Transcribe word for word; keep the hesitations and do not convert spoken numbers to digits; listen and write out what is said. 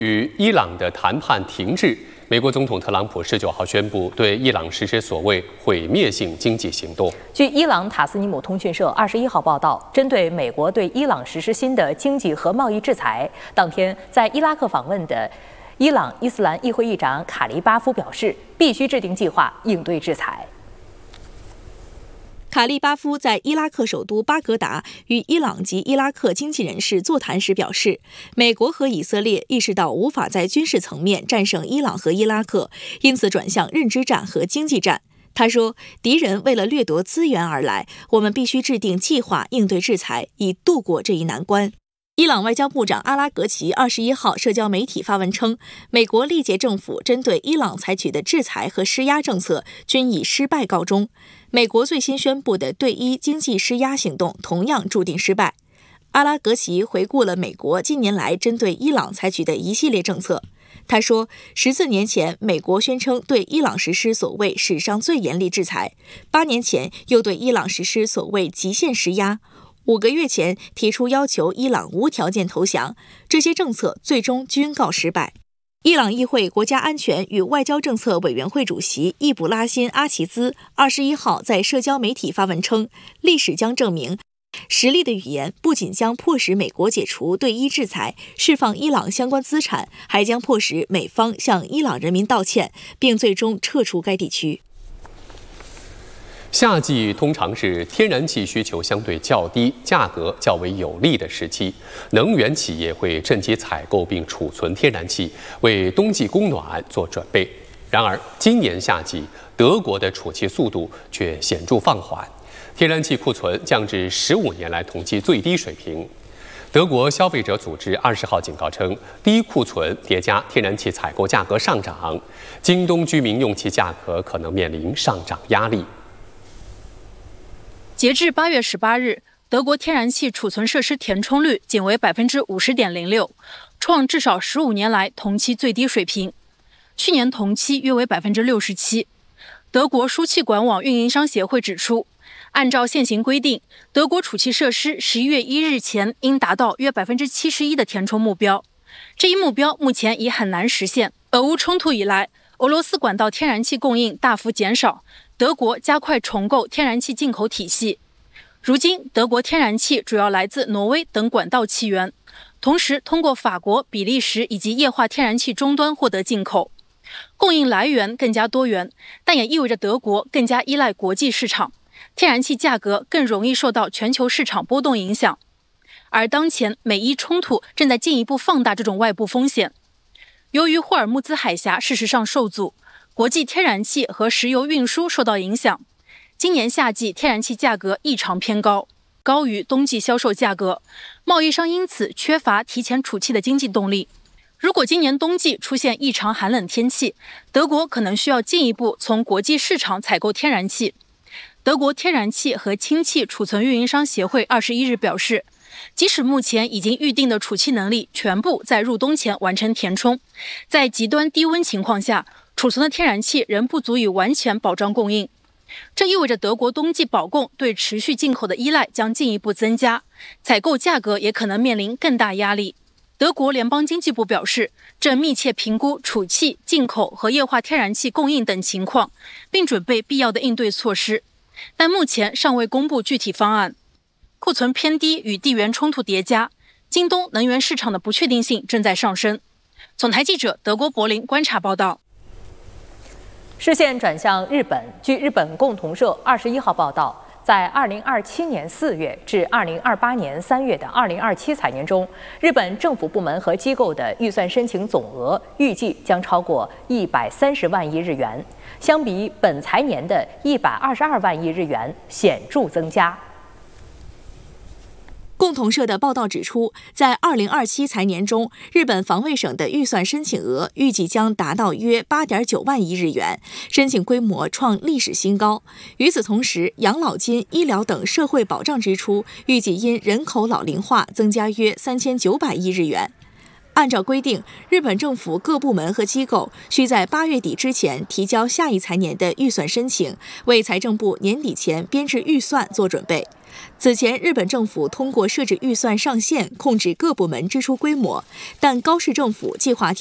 与伊朗的谈判停滞，美国总统特朗普十九号宣布对伊朗实施所谓毁灭性经济行动。 据伊朗塔斯尼姆通讯社二十一号报道，针对美国对伊朗实施新的经济和贸易制裁，当天在伊拉克访问的伊朗伊斯兰议会议长卡利巴夫表示，必须制定计划应对制裁。 卡利巴夫在伊拉克首都巴格达与伊朗及伊拉克经济人士座谈时表示，美国和以色列意识到无法在军事层面战胜伊朗和伊拉克，因此转向认知战和经济战。他说，敌人为了掠夺资源而来，我们必须制定计划应对制裁，以度过这一难关。伊朗外交部长阿拉格齐二十一号社交媒体发文称，美国历届政府针对伊朗采取的制裁和施压政策均以失败告终。美国最新宣布的对伊经济施压行动同样注定失败。阿拉格齐回顾了美国近年来针对伊朗采取的一系列政策。他说，十四年前，美国宣称对伊朗实施所谓史上最严厉制裁；八年前，又对伊朗实施所谓极限施压；五个月前，提出要求伊朗无条件投降。这些政策最终均告失败。伊朗议会国家安全与外交政策委员会主席易卜拉欣·阿齐兹二十一号在社交媒体发文称，历史将证明，实力的语言不仅将迫使美国解除对伊制裁、释放伊朗相关资产，还将迫使美方向伊朗人民道歉，并最终撤出该地区。 夏季通常是天然气需求相对较低、价格较为有利的时期，能源企业会趁机采购并储存天然气，为冬季供暖做准备。然而，今年夏季德国的储气速度却显著放缓，天然气库存降至十五年来同期最低水平。德国消费者组织二十号警告称，低库存叠加天然气采购价格上涨，今冬居民用气价格可能面临上涨压力。 截至八月十八日，德国天然气储存设施填充率仅为百分之五十点零六，创至少十五年来同期最低水平。去年同期约为百分之六十七。德国输气管网运营商协会指出，按照现行规定，德国储气设施十一月一日前应达到约百分之七十一的填充目标。这一目标目前已很难实现。俄乌冲突以来，俄罗斯管道天然气供应大幅减少。德国加快重构天然气进口体系。如今，德国天然气主要来自挪威等管道气源，同时通过法国、比利时以及液化天然气终端获得进口。供应来源更加多元，但也意味着德国更加依赖国际市场，天然气价格更容易受到全球市场波动影响。而当前美伊冲突正在进一步放大这种外部风险。由于霍尔木兹海峡事实上受阻，国际天然气和石油运输受到影响，今年夏季天然气价格异常偏高，高于冬季销售价格，贸易商因此缺乏提前储气的经济动力。如果今年冬季出现异常寒冷天气，德国可能需要进一步从国际市场采购天然气。德国天然气和氢气储存运营商协会二十一日表示，即使目前已经预定的储气能力全部在入冬前完成填充，在极端低温情况下，储存的天然气仍不足以完全保障供应，这意味着德国冬季保供对持续进口的依赖将进一步增加，采购价格也可能面临更大压力。德国联邦经济部表示，正密切评估储气、进口和液化天然气供应等情况，并准备必要的应对措施，但目前尚未公布具体方案。库存偏低与地缘冲突叠加，今冬能源市场的不确定性正在上升。总台记者德国柏林观察报道。 视线转向日本，据日本共同社二十一号报道，在二零二七年四月至二零二八年三月的二零二七财年中，日本政府部门和机构的预算申请总额预计将超过一百三十万亿日元，相比本财年的一百二十二万亿日元显著增加。 共同社的报道指出，在二零二七财年中，日本防卫省的预算申请额预计将达到约 八点九万亿日元，申请规模创历史新高。与此同时，养老金、医疗等社会保障支出预计因人口老龄化增加约三千九百亿日元。按照规定，日本政府各部门和机构需在八月底之前提交下一财年的预算申请，为财政部年底前编制预算做准备。 此前，日本政府通过设置预算上限，控制各部门支出规模，但高市政府计划